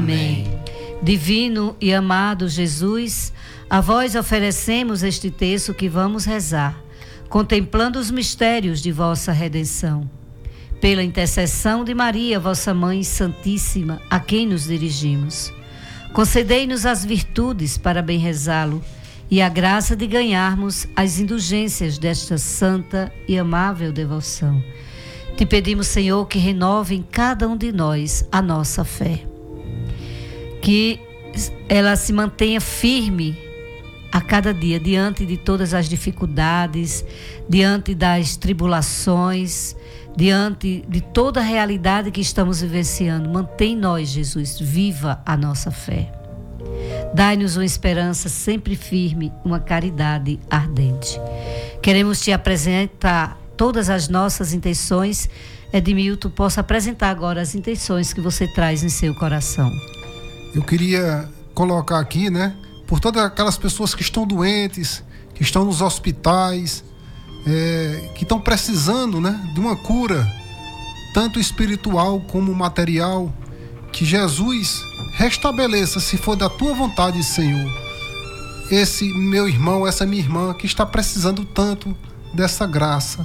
Amém. Divino e amado Jesus, a vós oferecemos este terço que vamos rezar, contemplando os mistérios de vossa redenção. Pela intercessão de Maria, vossa Mãe Santíssima, a quem nos dirigimos, concedei-nos as virtudes para bem rezá-lo e a graça de ganharmos as indulgências desta santa e amável devoção. Te pedimos, Senhor, que renove em cada um de nós a nossa fé, que ela se mantenha firme a cada dia, diante de todas as dificuldades, diante das tribulações, diante de toda a realidade que estamos vivenciando. Mantém em nós, Jesus, viva a nossa fé. Dai-nos uma esperança sempre firme, uma caridade ardente. Queremos te apresentar todas as nossas intenções. Edmilton, possa apresentar agora as intenções que você traz em seu coração. Eu queria colocar aqui, por todas aquelas pessoas que estão doentes, que estão nos hospitais, que estão precisando, de uma cura, tanto espiritual como material, que Jesus restabeleça, se for da tua vontade, Senhor, esse meu irmão, essa minha irmã, que está precisando tanto dessa graça.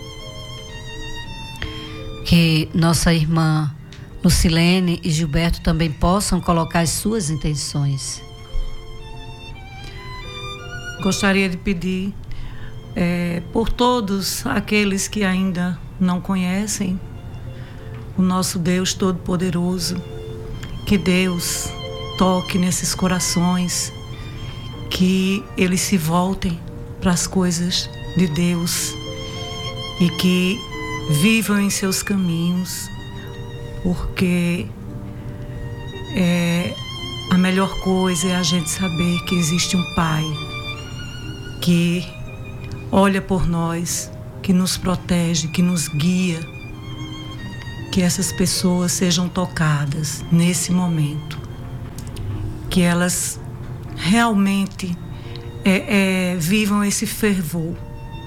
Que nossa irmã Lucilene e Gilberto também possam colocar as suas intenções. Gostaria de pedir por todos aqueles que ainda não conhecem o nosso Deus Todo-Poderoso, que Deus toque nesses corações, que eles se voltem para as coisas de Deus e que vivam em seus caminhos, porque a melhor coisa é a gente saber que existe um Pai que olha por nós, que nos protege, que nos guia. Que essas pessoas sejam tocadas nesse momento, que elas realmente vivam esse fervor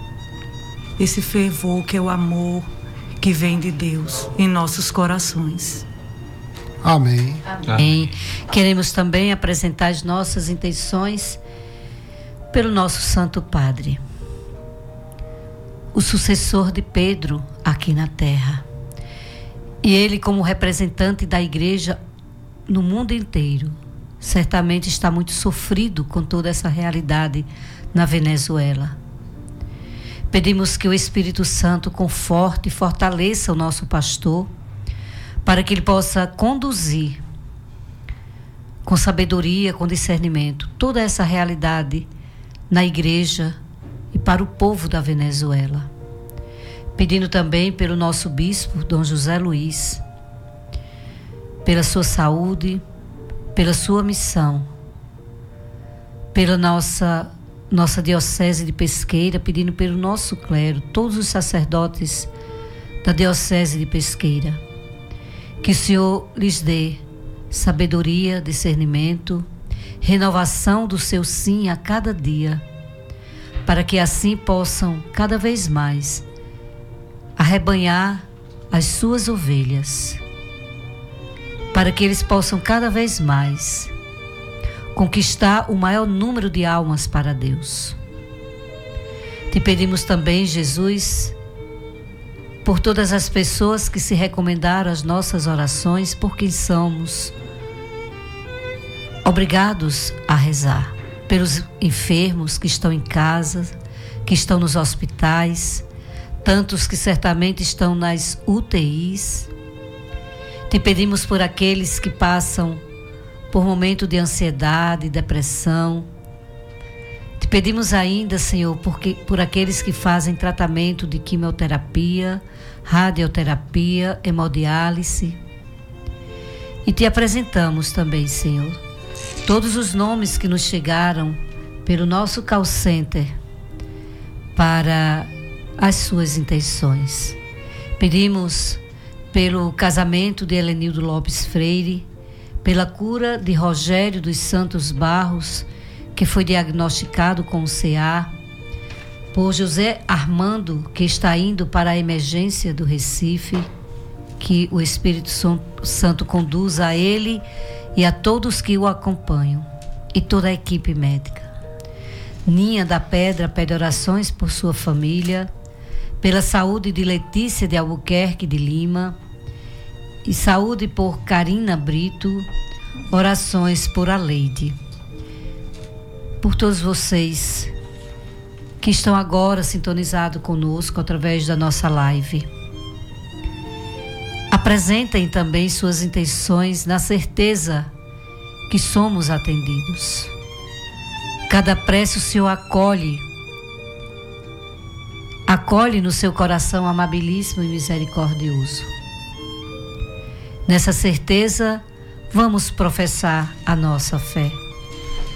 que é o amor que vem de Deus em nossos corações. Amém. Amém. Queremos também apresentar as nossas intenções pelo nosso Santo Padre, o sucessor de Pedro aqui na terra. E ele, como representante da igreja no mundo inteiro, certamente está muito sofrido com toda essa realidade na Venezuela. Pedimos que o Espírito Santo conforte e fortaleça o nosso pastor, para que ele possa conduzir com sabedoria, com discernimento, toda essa realidade na igreja e para o povo da Venezuela. Pedindo também pelo nosso bispo, Dom José Luiz, pela sua saúde, pela sua missão, pela nossa diocese de Pesqueira, pedindo pelo nosso clero, todos os sacerdotes da diocese de Pesqueira, que o Senhor lhes dê sabedoria, discernimento, renovação do seu sim a cada dia, para que assim possam cada vez mais arrebanhar as suas ovelhas, para que eles possam cada vez mais conquistar o maior número de almas para Deus. Te pedimos também, Jesus, por todas as pessoas que se recomendaram às nossas orações, por quem somos obrigados a rezar, pelos enfermos que estão em casa, que estão nos hospitais, tantos que certamente estão nas UTIs. Te pedimos por aqueles que passam por momento de ansiedade, depressão. Te pedimos ainda, Senhor, por aqueles que fazem tratamento de quimioterapia, radioterapia, hemodiálise. E te apresentamos também, Senhor, todos os nomes que nos chegaram pelo nosso call center para as suas intenções. Pedimos pelo casamento de Helenildo Lopes Freire, pela cura de Rogério dos Santos Barros, que foi diagnosticado com CA, por José Armando, que está indo para a emergência do Recife, que o Espírito Santo conduza a ele e a todos que o acompanham e toda a equipe médica. Ninha da Pedra pede orações por sua família, pela saúde de Letícia de Albuquerque de Lima e saúde por Karina Brito, orações por Aleide. Por todos vocês que estão agora sintonizados conosco através da nossa live. Apresentem também suas intenções na certeza que somos atendidos. Cada prece o Senhor acolhe no seu coração amabilíssimo e misericordioso. Nessa certeza, vamos professar a nossa fé.